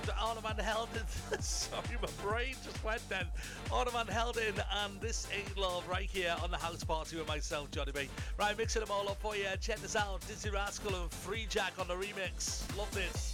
sound. Arno Van Helden. Sorry, my brain just went then. Arno Van Helden and This Ain't Love right here on the house party with myself, Johnny B. Right, mixing them all up for you. Check this out. Dizzy Rascal and Free Jack on the remix. Love this.